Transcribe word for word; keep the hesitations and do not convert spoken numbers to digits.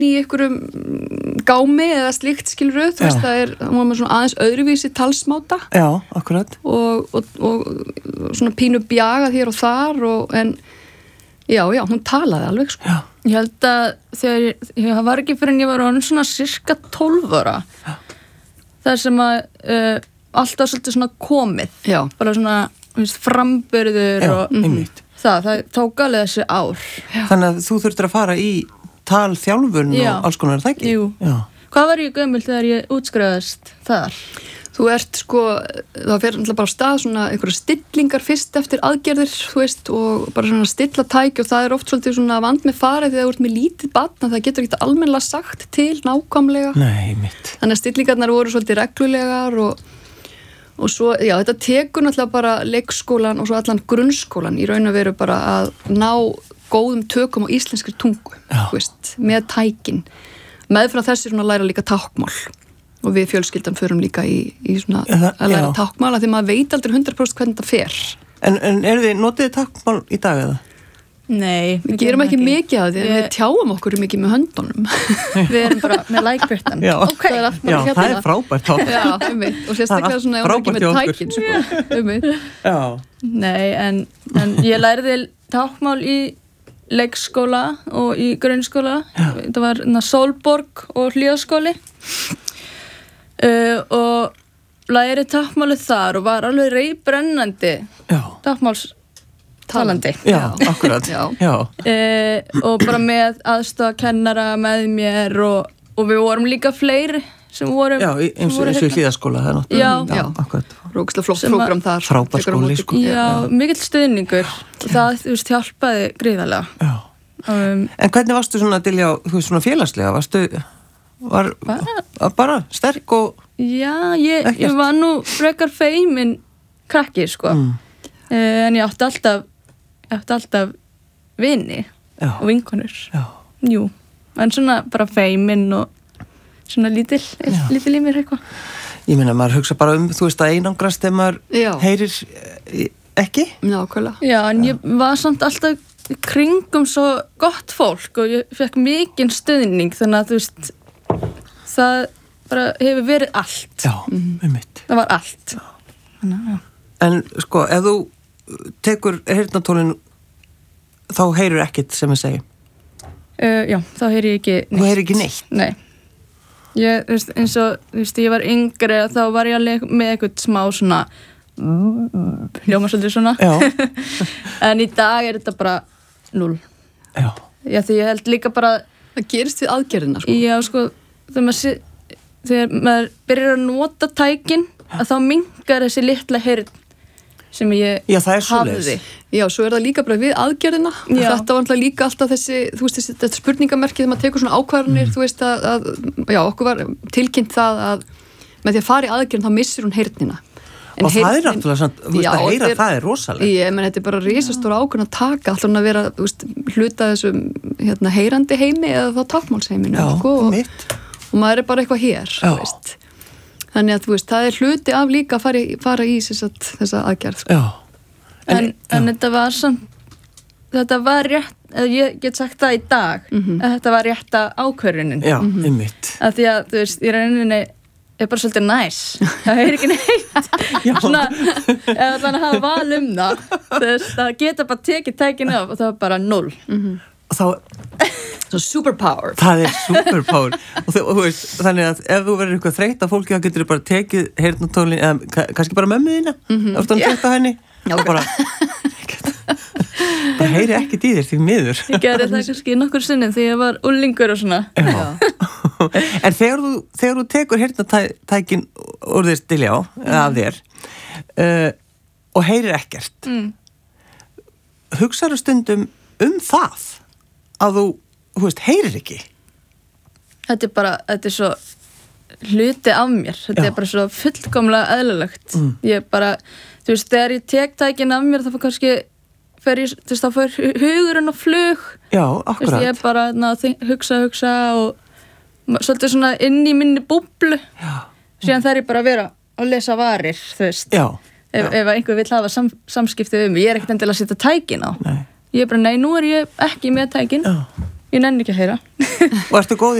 í einhverjum gámi eða slíkt skilur þú veist, það er, hún var með svona aðeins öðruvísi talsmáta. Já, akkurat. Og, og, og svona pínu bjagað hér og þar og, en já, já, hún talaði alveg, sko. Já. Ég held að þegar ég, það var ekki fyrir en ég var orðin svona cirka tólf ára. Já. Það sem að uh, alltaf svolítið svona komið. Já. Bara svona, veist, frambörður Já, og einmitt. það, það tók alveg þessi ár. Já. Þannig að þú þurftir að fara í talþjálfun Já. og alls konar, er það ekki? Jú. Já. Hvað var ég gömul þegar ég útskrifaðist þar? Þú ert sko, það fer alltaf bara á stað svona einhverja stillingar fyrst eftir aðgerðir, þú veist, og bara svona stilla tæki og það er oft svolítið svona vand með farið þegar þú ert með lítið barn, það getur ekki almennilega sagt til nákvæmlega. Nei, mitt. Þannig að stillingarnar voru svolítið reglulegar og, og svo, já, þetta tekur náttúrulega bara leikskólan og svo allan grunnskólan í raun og veru bara að ná góðum tökum á íslenskri tungu, Já. þú veist, með tækin. Meðfram þessi svona læra líka tákmál. Og við fjölskyldan förum líka í, í svona Það- að læra já. tákmál af því maður veit aldrei hundrað prósent hvernig það fer. En, en eru þið, notið þið tákmál í dag eða? Nei, Við gerum ekki mikið af því, Ég- við tjáum okkur mikið með höndunum. Við erum bara með lækbyrtan. Já. Ok. Það er allt bara Já, hérna. það er frábært tákmál. Já, um veit. Og Það sérstaklega er svona ef allt maður ekki frábært með hjá okkur. tækin, sko. Um veit. Já. Nei, en, en ég lærði tákmál í leikskóla og í grunnskóla. Já. Það var na, Sólborg og Hlíðaskóli. Uh, og læri tákmálið þar og var alveg reybrennandi Já. tákmálstalandi. Já, akkurat. Já. Já. Uh, og bara með aðstofa kennara með mér og, og við vorum líka fleiri sem voru Já, í- eins og voru eins og í hérna. Hlíðaskóla, það er Já. náttúrulega. Já. akkurat. Rókslega flott Sem að- prógram þar. Frábær Tekur á móti- skóli, sko. Já, mikill stuðningur og það, þú veist, hjálpaði gríðarlega. Já. Um, En hvernig varstu svona, Dilja, þú veist, svona félagslega? Varstu, var bara, bara sterk og... já, ég, Ekkert. ég var nú frekar feimin krakki, sko. Mm. Uh, en ég átti alltaf, ég átti alltaf vini Já. og vinkonur. Já. Jú, en svona bara feimin og svona lítil, lítil í mér eitthvað. Ég meina, maður hugsa bara um, þú veist, að einangrast þegar maður Já. heyrir eh, ekki? Nákvæmlega. Já, en ég var samt alltaf í kringum svo gott fólk og ég fekk mikinn stuðning þannig að þú veist, það bara hefur verið allt. Já, um mitt. Það var allt. Þannig, að, já. En sko, ef þú tekur heyrnartólin, þá heyrur ekkert sem ég segi. Uh, já, þá heyri ég ekki neitt. Þú heyrir ekki neitt? Nei. Ég, þú veist, eins og, þú veist, ég var yngri þá var ég alveg með eitthvað smá svona hljóma svolítið svona. Já. En í dag er þetta bara núll. Já. Já, því ég held líka bara, Það gerist við aðgerðina, sko. já, sko, þegar maður, si- þegar maður byrjar að nota tækin, að þá minnkar þessi litla heyrn sem ég Já, það er hafði. svoleiðis. Já, svo er það líka bara við aðgerðina. Já. Þetta var alltaf líka alltaf þessi, þú veist, þessi, þetta spurningamerkið þegar maður tekur svona ákvarðanir, þú veist, að, að, já, okkur var tilkynnt það að með því að fara í aðgerðin þá missir hún heyrnina. En Og það er heyrnin- náttúrulega, svona, þú veist, Já, að heyra þetta er- það er rosalega. Ég menn, þetta er bara risastóra ákvörðun að taka alltaf að vera, þú veist, hluta þessum hérna, heyrandi heimi eða þá tákmálsheiminu, Já, sko, um og, mitt. og maður er bara eitthvað hér, Já. þú veist. Þannig að, þú veist, það er hluti af líka að fara í, fara í þessa, þessa aðgerð, sko. Já. En, en þetta var samt, þetta var rétt, eða ég get sagt það í dag, að þetta var rétta ákvörðunin. Já, um mitt. Að því að, þú veist, í rauninni er bara svolítið næs. Það er ekki neitt. Já. Svona, eða þannig að hafa val um það. Þú veist, það geta bara tekið tækinu af og það var bara null. Og þá, Svo superpower. það er superpower. og, þú, og þú veist, þannig að ef þú verður eitthvað þreytt af fólki, þá getur þú bara tekið heyrnartólin, eða ka- kannski bara mömmu þína, mm-hmm. eftir hann þreytt á henni, Já, og bara, bara heyri ekkert í þér því miður. Ég gerði það kannski nokkur sinnum því ég var úlingur og svona. En þegar þú, þegar þú tekur heyrnartækin úr þér Dilja á, eða af þér, uh, og heyrir ekkert, Mm. hugsaðu stundum um það, að þú, þú veist, heyrir ekki. Þetta er bara, þetta er svo hluti af mér. Þetta Já. er bara svo fullkomlega eðlilegt. Mm. Ég bara, þú veist, þegar ég tek tækin af mér, þá fyrir kannski, fer ég, þú veist, þá fyrir hugurinn á flug. Já, Þú veist, akkurat. ég er bara na, hugsa, hugsa og ma- svolítið svona inn í minni búblu. Já. Síðan þarf ég bara að vera að lesa varir, þú veist. Já. Ef, ef einhver vill hafa sam, samskipti við mig, ég er ekkert endilega að setja tækin á. Nei. Ég er bara, nei, nú er ég ekki með tækin. Já. ég nenni ekki að heyra Og ertu góð í